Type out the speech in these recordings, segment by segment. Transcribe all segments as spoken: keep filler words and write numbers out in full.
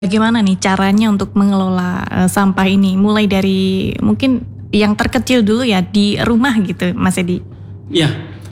Bagaimana nih caranya untuk mengelola uh, sampah ini? Mulai dari mungkin yang terkecil dulu ya di rumah gitu, Mas Edi. Ya,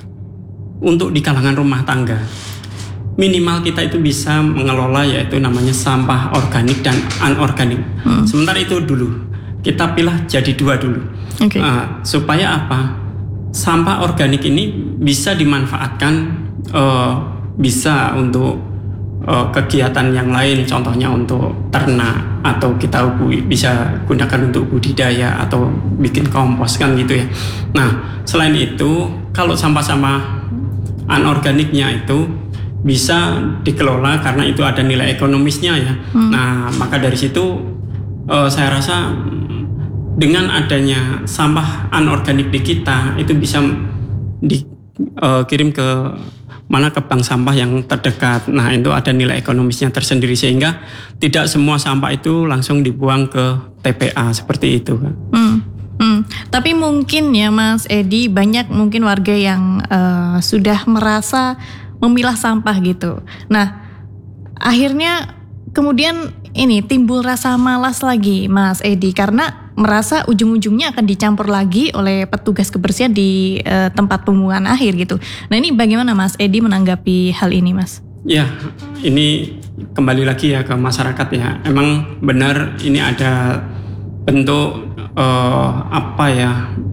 untuk di kalangan rumah tangga, minimal kita itu bisa mengelola yaitu namanya sampah organik dan anorganik. Hmm. Sementara itu dulu, kita pilih jadi dua dulu. Okay. Uh, supaya apa? Sampah organik ini bisa dimanfaatkan, uh, bisa untuk kegiatan yang lain, contohnya untuk ternak atau kita bisa gunakan untuk budidaya atau bikin kompos kan gitu ya. Nah, selain itu kalau sampah-sampah anorganiknya itu bisa dikelola karena itu ada nilai ekonomisnya ya. Hmm. Nah, maka dari situ uh, saya rasa dengan adanya sampah anorganik di kita itu bisa dikirim uh, ke mana ke bank sampah yang terdekat. Nah, itu ada nilai ekonomisnya tersendiri sehingga tidak semua sampah itu langsung dibuang ke T P A seperti itu. Hmm, hmm. Tapi mungkin ya Mas Edi, banyak mungkin warga yang uh, sudah merasa memilah sampah gitu. Nah, akhirnya kemudian ini timbul rasa malas lagi Mas Edi karena merasa ujung-ujungnya akan dicampur lagi oleh petugas kebersihan di uh, tempat pembuangan akhir gitu. Nah, ini bagaimana Mas Edi menanggapi hal ini, Mas? Ya, ini kembali lagi ya ke masyarakat ya. Emang benar ini ada bentuk uh, apa ya?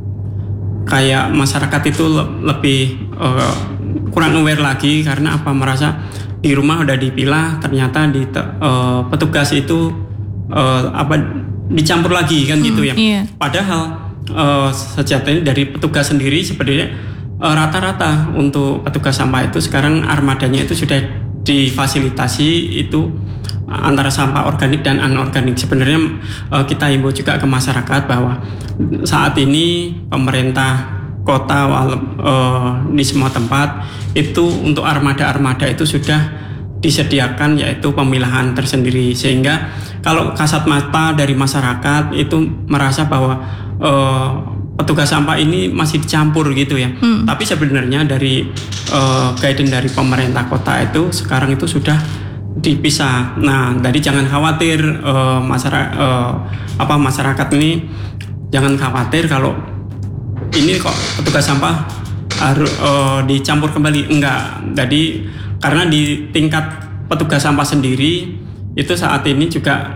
Kayak masyarakat itu lebih uh, kurang aware lagi karena apa? Merasa di rumah udah dipilah, ternyata di uh, petugas itu uh, apa? dicampur lagi kan hmm, gitu ya. Iya. Padahal uh, sejatinya dari petugas sendiri sebenarnya uh, rata-rata untuk petugas sampah itu sekarang armadanya itu sudah difasilitasi itu antara sampah organik dan anorganik. Sebenarnya uh, kita himbau juga ke masyarakat bahwa saat ini pemerintah kota uh, di semua tempat itu untuk armada-armada itu sudah disediakan yaitu pemilahan tersendiri sehingga kalau kasat mata dari masyarakat itu merasa bahwa uh, petugas sampah ini masih dicampur gitu ya. Hmm. Tapi sebenarnya dari uh, guidance dari pemerintah kota itu sekarang itu sudah dipisah. Nah, jadi jangan khawatir uh, masyarakat uh, apa masyarakat ini jangan khawatir kalau ini kok petugas sampah harus uh, dicampur kembali, enggak. Jadi karena di tingkat petugas sampah sendiri itu saat ini juga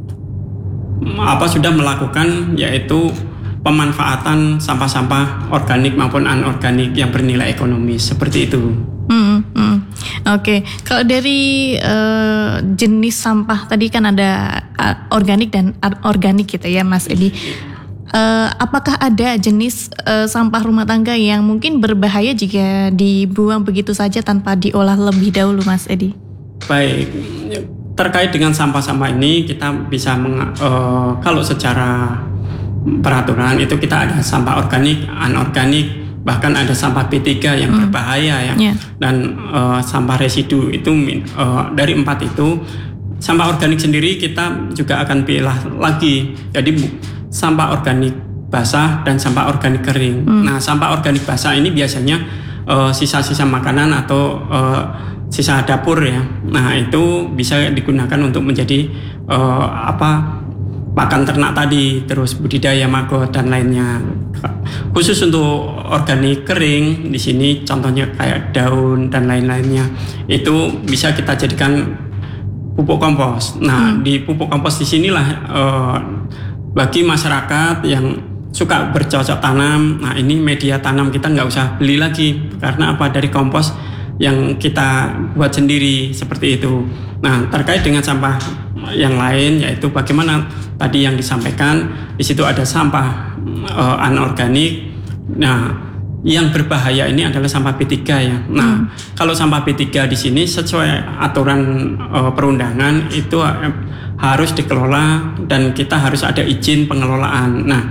apa sudah melakukan yaitu pemanfaatan sampah-sampah organik maupun anorganik yang bernilai ekonomis seperti itu. Hmm, hmm. Oke, okay. Kalau dari uh, jenis sampah tadi kan ada uh, organik dan anorganik gitu ya, Mas Edi. Uh, apakah ada jenis uh, sampah rumah tangga yang mungkin berbahaya jika dibuang begitu saja tanpa diolah lebih dahulu, Mas Edi? Baik, terkait dengan sampah-sampah ini kita bisa meng, uh, kalau secara peraturan itu kita ada sampah organik, anorganik, bahkan ada sampah B tiga yang hmm. berbahaya ya, yeah. dan uh, sampah residu itu uh, dari empat itu sampah organik sendiri kita juga akan pilih lagi. Jadi sampah organik basah dan sampah organik kering. Hmm. Nah, sampah organik basah ini biasanya uh, sisa-sisa makanan atau uh, sisa dapur ya. Nah, itu bisa digunakan untuk menjadi uh, apa pakan ternak tadi, terus budidaya maggot dan lainnya. Khusus untuk organik kering di sini contohnya kayak daun dan lain-lainnya. Itu bisa kita jadikan pupuk kompos. Nah, hmm. di pupuk kompos di sinilah uh, bagi masyarakat yang suka bercocok tanam, nah ini media tanam kita nggak usah beli lagi karena apa dari kompos yang kita buat sendiri seperti itu. Nah, terkait dengan sampah yang lain yaitu bagaimana tadi yang disampaikan di situ ada sampah uh, anorganik. Nah, yang berbahaya ini adalah sampah B tiga ya. Nah, hmm. kalau sampah B tiga di sini sesuai aturan uh, perundangan itu uh, harus dikelola dan kita harus ada izin pengelolaan. Nah,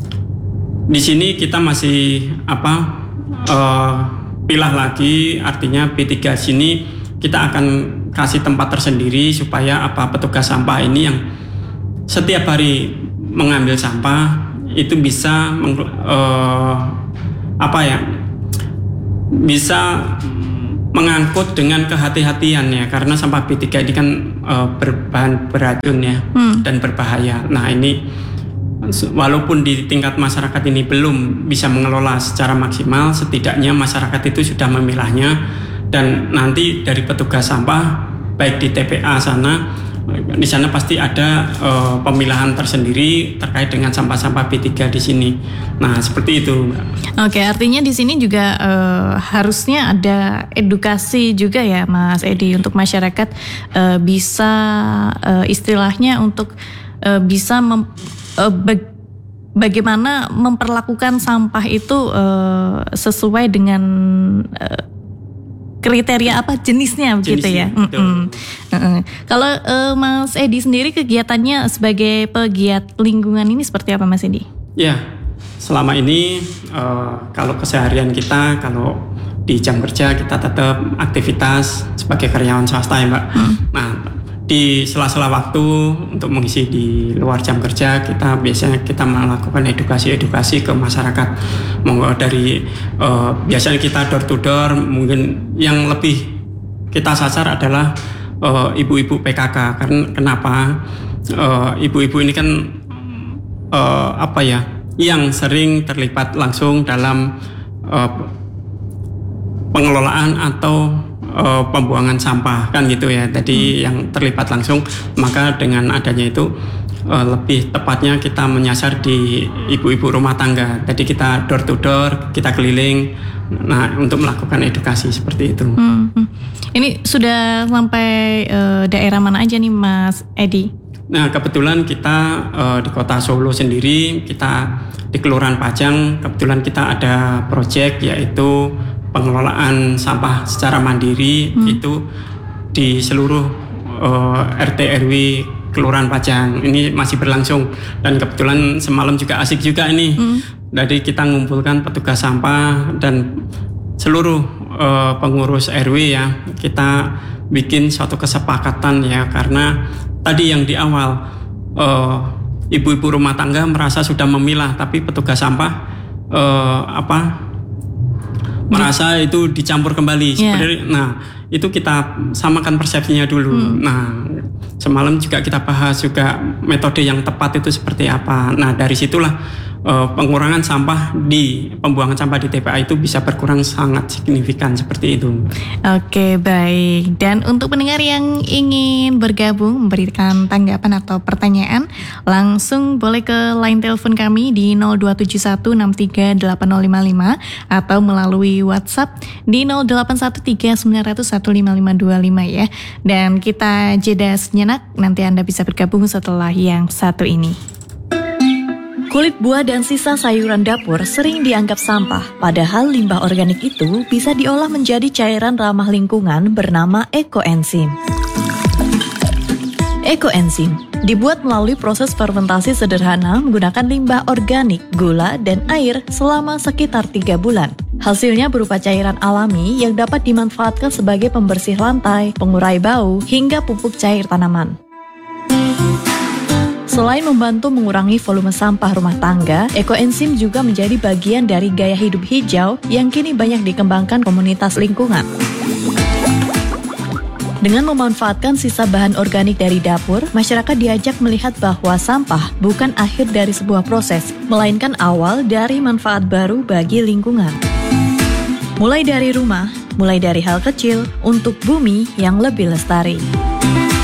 di sini kita masih apa uh, pilah lagi, artinya B tiga sini kita akan kasih tempat tersendiri supaya apa petugas sampah ini yang setiap hari mengambil sampah itu bisa meng, uh, apa ya bisa mengangkut dengan kehati-hatian ya, karena sampah B tiga ini kan uh, berbahan beracun ya hmm. dan berbahaya. Nah ini walaupun di tingkat masyarakat ini belum bisa mengelola secara maksimal, setidaknya masyarakat itu sudah memilahnya, dan nanti dari petugas sampah baik di T P A sana, di sana pasti ada uh, pemilahan tersendiri terkait dengan sampah-sampah B tiga di sini. Nah, seperti itu. Oke, artinya di sini juga uh, harusnya ada edukasi juga ya, Mas Edi, untuk masyarakat uh, bisa uh, istilahnya untuk uh, bisa mem, uh, bag, bagaimana memperlakukan sampah itu uh, sesuai dengan uh, kriteria apa jenisnya begitu ya. Mm-mm. Uh-uh. Kalau uh, Mas Edi sendiri kegiatannya sebagai pegiat lingkungan ini seperti apa, Mas Edi? Ya, selama ini uh, kalau keseharian kita, kalau di jam kerja kita tetap aktivitas sebagai karyawan swasta ya Mbak. Hmm. Nah, di sela-sela waktu untuk mengisi di luar jam kerja, kita biasanya kita melakukan edukasi-edukasi ke masyarakat. Monggo dari uh, biasanya kita door to door, mungkin yang lebih kita sasar adalah uh, ibu-ibu P K K. Karena kenapa? Uh, ibu-ibu ini kan uh, apa ya, yang sering terlibat langsung dalam uh, pengelolaan atau Uh, pembuangan sampah kan gitu ya. Jadi hmm. yang terlibat langsung, maka dengan adanya itu uh, lebih tepatnya kita menyasar di ibu-ibu rumah tangga. Jadi kita door to door, kita keliling, nah untuk melakukan edukasi seperti itu. Hmm. Ini sudah sampai uh, daerah mana aja nih Mas Edi? Nah kebetulan kita uh, di kota Solo sendiri, kita di Kelurahan Pajang, kebetulan kita ada proyek yaitu pengelolaan sampah secara mandiri hmm. itu di seluruh uh, R T R W Kelurahan Pajang ini masih berlangsung, dan kebetulan semalam juga asik juga ini. Hmm. Jadi kita ngumpulkan petugas sampah dan seluruh uh, pengurus R W ya, kita bikin suatu kesepakatan ya, karena tadi yang di awal uh, ibu-ibu rumah tangga merasa sudah memilah, tapi petugas sampah uh, apa merasa itu dicampur kembali. Yeah. Seperti, nah itu kita samakan persepsinya dulu. Hmm. Nah semalam juga kita bahas juga metode yang tepat itu seperti apa. Nah dari situlah uh, pengurangan sampah di pembuangan sampah di T P A itu bisa berkurang sangat signifikan seperti itu. Oke, baik. Dan untuk pendengar yang ingin bergabung memberikan tanggapan atau pertanyaan, langsung boleh ke line telepon kami di nol dua tujuh satu enam tiga delapan nol lima lima atau melalui WhatsApp di nol delapan satu tiga sembilan nol nol satu lima lima dua lima ya. Dan kita jeda sejenak, nanti Anda bisa bergabung setelah yang satu ini. Kulit buah dan sisa sayuran dapur sering dianggap sampah, padahal limbah organik itu bisa diolah menjadi cairan ramah lingkungan bernama ekoenzim. Ekoenzim dibuat melalui proses fermentasi sederhana menggunakan limbah organik, gula, dan air selama sekitar tiga bulan. Hasilnya berupa cairan alami yang dapat dimanfaatkan sebagai pembersih lantai, pengurai bau, hingga pupuk cair tanaman. Selain membantu mengurangi volume sampah rumah tangga, ekoenzim juga menjadi bagian dari gaya hidup hijau yang kini banyak dikembangkan komunitas lingkungan. Dengan memanfaatkan sisa bahan organik dari dapur, masyarakat diajak melihat bahwa sampah bukan akhir dari sebuah proses, melainkan awal dari manfaat baru bagi lingkungan. Mulai dari rumah, mulai dari hal kecil untuk bumi yang lebih lestari.